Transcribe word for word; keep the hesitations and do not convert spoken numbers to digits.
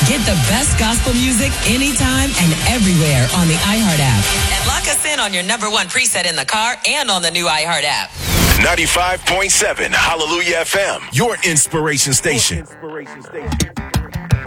Get the best gospel music anytime and everywhere on the iHeart app. And lock us in on your number one preset in the car and on the new iHeart app. ninety-five point seven Hallelujah F M, your inspiration station. Inspiration station.